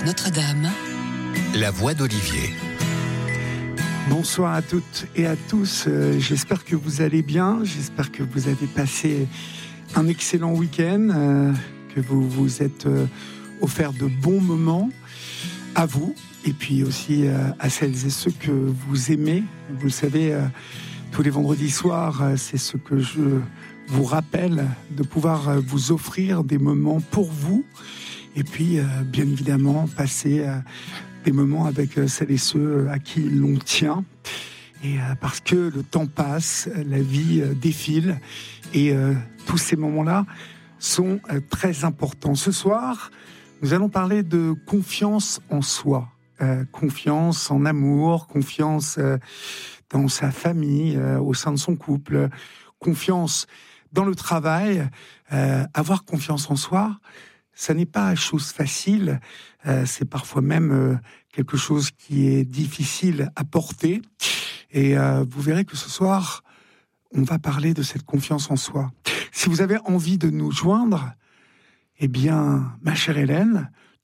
Notre-Dame. La voix d'Olivier. Bonsoir à toutes et à tous. J'espère que vous allez bien. J'espère que vous avez passé un excellent week-end, que vous vous êtes offert de bons moments à vous et puis aussi à celles et ceux que vous aimez. Vous le savez, tous les vendredis soirs, c'est ce que je vous rappelle, de pouvoir vous offrir des moments pour vous et puis bien évidemment passer des moments avec celles et ceux à qui l'on tient. Et parce que le temps passe, la vie défile et tous ces moments-là sont très importants. Ce soir, nous allons parler de confiance en soi, confiance en amour, confiance dans sa famille, au sein de son couple, confiance dans le travail. Avoir confiance en soi, ça n'est pas chose facile, c'est parfois même quelque chose qui est difficile à porter. Et vous verrez que ce soir, on va parler de cette confiance en soi. Si vous avez envie de nous joindre, eh bien, ma chère Hélène,